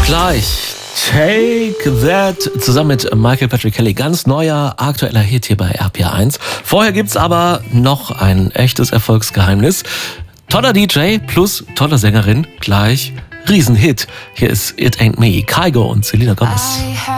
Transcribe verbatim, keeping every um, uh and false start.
Gleich Take That zusammen mit Michael Patrick Kelly. Ganz neuer, aktueller Hit hier bei R P R eins. Vorher gibt's aber noch ein echtes Erfolgsgeheimnis. Toller D J plus tolle Sängerin, gleich Riesenhit. Hier ist It Ain't Me, Kygo und Selena Gomez.